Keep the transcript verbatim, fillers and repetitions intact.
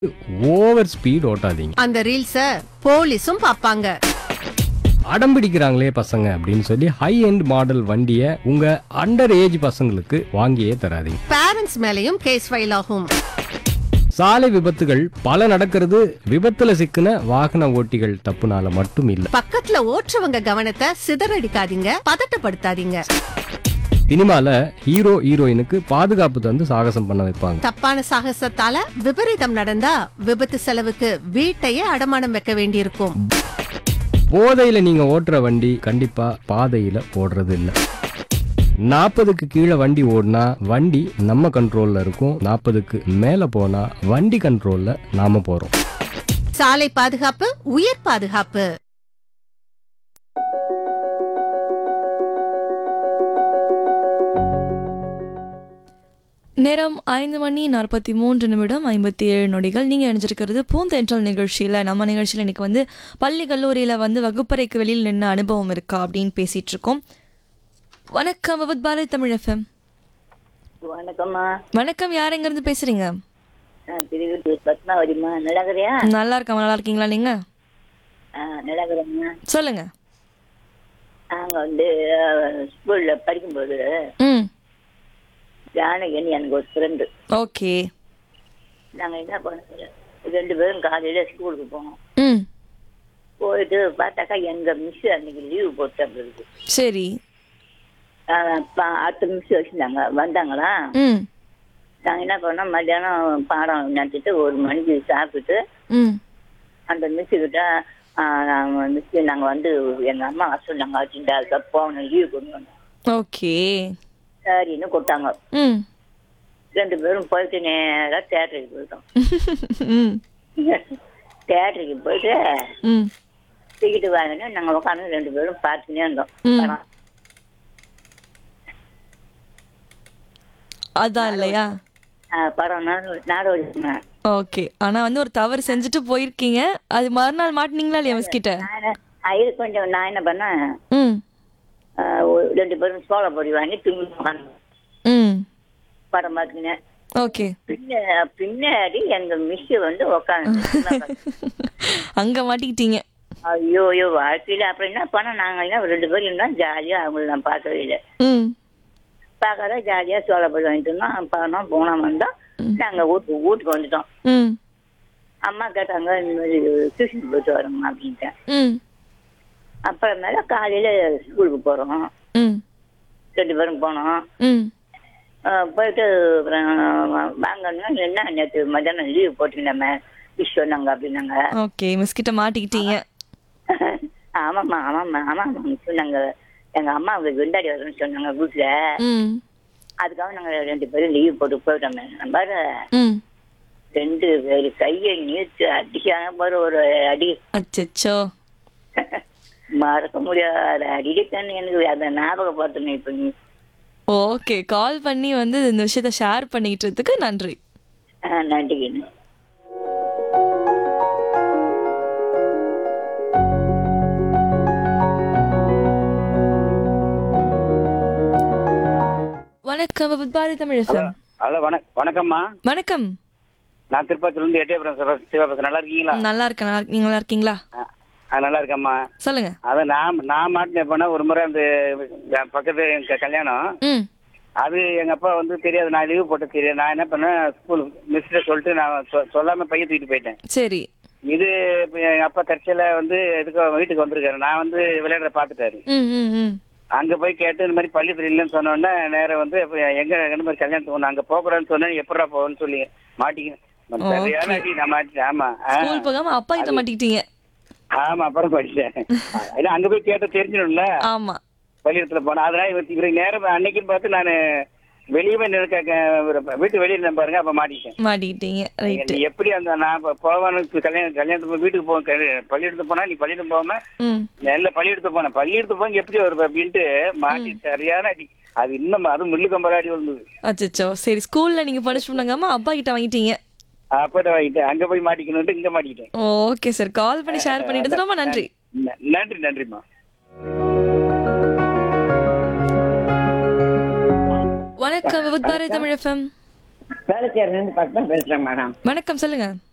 Over speed ஓட்டாதீங்க. அந்த ரீல்ஸ போலீஸும் பாப்பாங்க. அடம் பிடிக்கிறாங்களே பசங்க அப்படின்னு சொல்லி ஹை எண்ட் மாடல் வண்டியை உங்க அண்டர் ஏஜ் பசங்களுக்கு வாங்கியே தராதீங்க. பேரண்ட்ஸ் மேலயும் கேஸ் ஃபைல் ஆகும். சாலை விபத்துகள் பல நடக்கிறது விபத்துல சிக்கின வாகன ஓட்டிகள் தப்புனால மட்டும் இல்ல. பக்கத்துல ஓட்டுறவங்க கவனத்தை சிதறடிக்காதீங்க, பதட்டப்படுத்தாதீங்க. சினிமால ஹீரோ ஹீரோயினுக்கு பாதுகாப்பு தந்து சாகசம் பண்ண வைப்பாங்க. தப்பான சாகசத்தால விபரீதம் நடந்தா விபத்து செலவுக்கு வீட்டையே அடமானம் வைக்க வேண்டியிருக்கும். போதையில நீங்க ஓட்டுற வண்டி கண்டிப்பா பாதையில போடுறது இல்ல. நாற்பதுக்கு கீழே வண்டி ஓடினா வண்டி நம்ம கண்ட்ரோல்ல இருக்கும். நாற்பதுக்கு மேல போனா வண்டி கண்ட்ரோல்ல நாம போறோம். சாலை பாதுகாப்பு உயிர் பாதுகாப்பு. நேரம் ஐந்து மணி நாற்பத்தி மூன்று நிமிடம் ஐம்பத்தி ஏழு நொடிகள். நீங்கள் இணைஞ்சிருக்கிறது பூந்தென்றல் நிகழ்ச்சியில். நம்ம நிகழ்ச்சியில் இன்றைக்கி வந்து பள்ளி கல்லூரியில் வந்து வகுப்பறைக்கு வெளியில் நின்று அனுபவம் இருக்கா அப்படின்னு பேசிகிட்டு இருக்கோம். வணக்கம் விபத் பாரதி தமிழ் எஃப்எம். வணக்கம்மா. வணக்கம், யார் எங்கேருந்து பேசுகிறீங்க? பத்மாவதிமா. நல்லா இருக்கிறியா? நல்லா இருக்கேன். நல்லா இருக்கீங்களா நீங்கள்? நல்லா இருக்கிறேம்மா. சொல்லுங்கள். நாங்கள் வந்து ஸ்கூலில் படிக்கும்போது ம் ஜானகின்னு எனக்கு ஒரு ஃப்ரெண்டு. ஓகே. நாங்கள் என்ன பண்ணோம், ரெண்டு பேரும் காலையில் ஸ்கூலுக்கு போனோம். ம் போயிட்டு பார்த்தாக்கா எங்கள் மிஸ் அன்னைக்கு லீவு போட்டு இருக்கு. சரி. அடுத்த மிஸ் வச்சுருந்தாங்க, வந்தாங்களா. ம் நாங்கள் என்ன பண்ணோம், மத்தியானம் பாடம் நடத்திட்டு ஒரு மணிக்கு சாப்பிட்டுட்டு ம் அந்த மிஸ்ஸுக்கிட்ட மிஸ் நாங்கள் வந்து எங்கள் அம்மா வர சொன்னாங்க வச்சுட்டா அதுக்கு போகணும், லீவு கொண்டு வந்தோம். ஓகே. சரின்னு கொடுத்தாங்க. ம் ரெண்டு பேரும் போயிட்டு நேராக தேட்டருக்கு போயிட்டோம். ம் தேட்டருக்கு போயிட்டு ம் டிக்கெட்டு வாங்கினு நாங்கள் உட்காந்து ரெண்டு பேரும் பார்த்துனே இருந்தோம். ம் அதான் இல்லையா படம் நாடகம். ஓகே. ஆனா வந்து ஒரு தவறு செஞ்சுட்டு போயிருக்கீங்க, அது மறுநாள் மாட்டினீங்களா இல்லையா மிஸ் கிட்ட? இது கொஞ்சம் நான் என்ன பண்ணேன், ம் ரெண்டு பேரும் சோள பொடி வாங்கி துணி ம் படம் பார்த்துனேன். ஓகே. பின்ன பின்னாடி எங்க மிஸ் வந்து உட்காந்து அங்க மாட்டிக்கிட்டீங்க. ஐயோ ஐயோ வாழ்க்கையில அப்புறம் என்ன பண்ண, நாங்க என்ன ரெண்டு பேரும் இருந்தா ஜாலியா அவங்கள நான் பார்க்கவே இல்லை. ம் பார்க்காத ஜாலியா சோள பொடி வாங்கிட்டு இருந்தோம். பணம் போனோம் வந்தோம். நாங்க வீட்டுக்கு வீட்டுக்கு வந்துட்டோம். ம் அம்மா கேட்டாங்க இந்த மாதிரி டியூஷன் போயிட்டு வரோம்மா அப்படின்ட்டேன். ம் அப்புறமேல காலையில ஸ்கூலுக்கு போறோம். ம் ரெண்டு பேரும் போனோம். ம் போயிட்டு அப்புறம் வாங்கன்னா என்ன நேற்று மத்தியானம் லீவ் போட்டுக்கிட்டோமே விஷ் சொன்னாங்க அப்படின்னாங்க. ஓகே. மிஸ் கிட்ட மாட்டிக்கிட்டீங்க. ஆமாம்மா ஆமாம்மா ஆமாம்மா மிஸ் சொன்னாங்க எங்க அம்மா அவங்க விண்டாடி வரணும்னு சொன்னாங்க வீட்டுல. ம் அதுக்காக நாங்க ரெண்டு பேரும் லீவ் போட்டு போயிட்டோமே. பாரு ம் ரெண்டு பேரு கையை நீட்டு அடிக்கான பாரு ஒரு அடி. அச்சச்சோ. மறக்க முடியாத அடிக்கன்னு எனக்கு அதை ஞாபகப்படுத்தணும் இப்ப நீ. ஓகே. கால் பண்ணி வந்து இந்த விஷயத்த ஷேர் பண்ணிக்கிட்டதுக்கு நன்றி. நன்றிங்க. வணக்கம் விபத் பாரதி தமிழ் எஃப்எம். ஹலோ வணக்கம்மா. வணக்கம். நான் திருப்பதில இருந்து எட்டயபுரம் சிவா பேசுறேன். நல்லா இருக்கீங்களா? நல்லா இருக்கேன். நல்லா நீங்க நல்லா இருக்கீங்களா? நல்லா இருக்கம்மா. சொல்லுங்க. அதான் நான் நான் மாட்டினேன் பண்ண ஒரு முறை அந்த பக்கத்து எங்க கல்யாணம். ம் அது எங்க அப்பா வந்து தெரியாது, நான் லீவு போட்டு தெரியாது. நான் என்ன பண்ணேன், ஸ்கூல் மிஸ்கிட்ட சொல்லிட்டு நான் சொல்லாம பையன் தூக்கிட்டு போயிட்டேன். சரி. இது எங்க அப்பா தற்செயல வந்து எதுக்கு வீட்டுக்கு வந்திருக்காரு. நான் வந்து விளையாடுற பாத்துட்டாரு. ம் ம் ம் அங்க போய் கேட்டு இந்த மாதிரி பள்ளியத்தில் இல்லைன்னு சொன்னோடனே நேரம் வந்து எங்க இந்த மாதிரி கல்யாணத்துக்கு ஒன்று அங்க போகிறேன்னு சொன்னேன். எப்படா போகணும்னு சொல்லி மாட்டிக்கினேன். சரியான அடி நான் மாட்டிட்டேன். ஆமா ஸ்கூல் போகாம அப்பா கிட்ட மாட்டிக்கிட்டீங்க. ஆமா அப்புறம் படிச்சேன். ஏன்னா அங்க போய் கேட்ட தெரிஞ்சிடும்ல. ஆமா. பள்ளியிடத்துல போனேன். அதனால இவருக்கு நேரம் அன்னைக்கு பார்த்து நான் வெளியே போய் வீட்டு வெளியே இருந்தேன் பாருங்க. அப்ப மாட்டிக்கிட்டேன். மாட்டிக்கிட்டீங்க. ரைட். எப்படி அந்த நான் போவானுக்கு கல்யாணம் கல்யாணத்துக்கு வீட்டுக்கு போவேன். பள்ளியிடத்து போனா நீ பள்ளியிடம் போகாம நல்ல பள்ளியிடத்து போனேன். பள்ளியிடத்து போங்க எப்படி வரும் அப்படின்ட்டு மாட்டி சரியான அடி. அது இன்னும் அது முள்ளு கம்பராடி வந்தது. அச்சச்சோ. சரி. ஸ்கூல்ல நீங்க பனிஷ் பண்ணாம அப்பா கிட்ட வாங்கிட்டீங்க. அப்பட வாங்கிட்டேன். அங்க போய் மாட்டிக்கணும்ட்டு இங்க மாட்டிக்கிட்டேன். Okay sir. கால் பண்ணி ஷேர் பண்ணிட்டு ரொம்ப நன்றி. நன்றி நன்றிம்மா. வணக்கம் விபத் பாரதி தமிழ் எஃப்எம். வேலைச்சேரிலிருந்து பக்கம் பேசுறேன் மேடம். வணக்கம், சொல்லுங்க.